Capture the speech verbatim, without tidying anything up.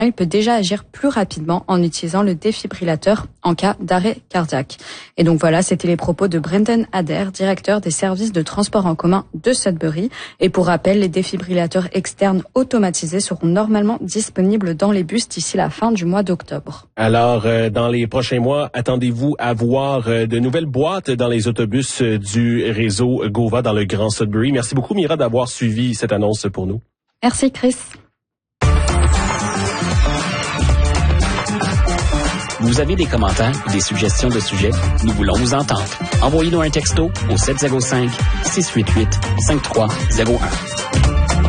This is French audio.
il peut déjà agir plus rapidement en utilisant le défibrillateur en cas d'arrêt cardiaque. Et donc voilà, c'était les propos de Brendan Adair, directeur des services de transport en commun de Sudbury. Et pour rappel, les défibrillateurs externes automatisés seront normalement disponibles dans les bus d'ici la fin du mois d'octobre. Alors, euh, dans les prochains mois, attendez-vous à voir euh, de nouvelles boîtes dans les autobus euh, du réseau Gova dans le Grand Sudbury. Merci beaucoup, Mira, d'avoir suivi cette annonce pour nous. Merci, Chris. Vous avez des commentaires ou des suggestions de sujets? Nous voulons vous entendre. Envoyez-nous un texto au sept zéro cinq, six huit huit, cinq trois zéro un.